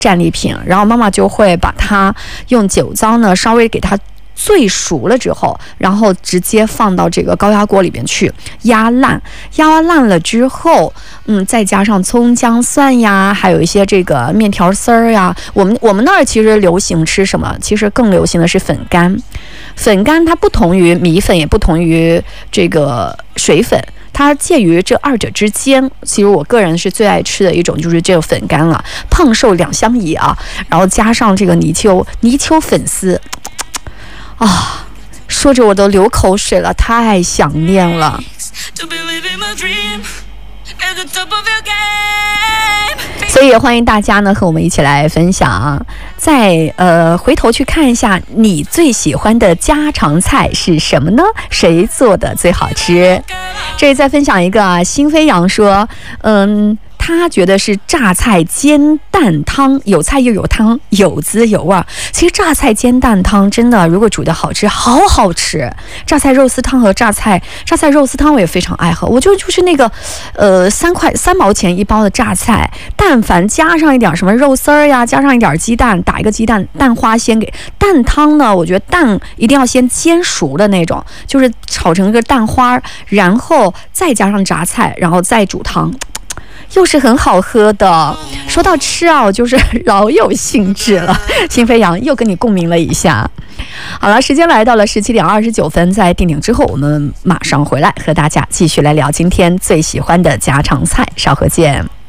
战利品，然后妈妈就会把它用酒糟呢稍微给它最熟了之后，然后直接放到这个高压锅里边去压烂，压烂了之后，再加上葱姜蒜呀，还有一些这个面条丝儿呀。我们那儿其实流行吃什么？其实更流行的是粉干。粉干它不同于米粉，也不同于这个水粉。它介于这二者之间，其实我个人是最爱吃的一种，就是这个粉干了，胖瘦两相宜啊，然后加上这个泥鳅粉丝，啊，说着我都流口水了，太想念了。所以也欢迎大家呢和我们一起来分享，再回头去看一下你最喜欢的家常菜是什么呢？谁做的最好吃？这里再分享一个啊，新飞扬说，他觉得是榨菜煎蛋汤，有菜又有汤，有滋有味。其实榨菜煎蛋汤真的，如果煮得好吃，好好吃。榨菜肉丝汤和榨菜肉丝汤我也非常爱喝。我就是那个3毛钱一包的榨菜，但凡加上一点什么肉丝儿呀，加上一点鸡蛋，打一个鸡蛋蛋花先给蛋汤呢。我觉得蛋一定要先煎熟的那种，就是炒成一个蛋花，然后再加上榨菜，然后再煮汤。又是很好喝的。说到吃啊，我就是老有兴致了。新飞扬又跟你共鸣了一下。好了，时间来到了17点29分，在定点之后，我们马上回来和大家继续来聊今天最喜欢的家常菜，稍后见。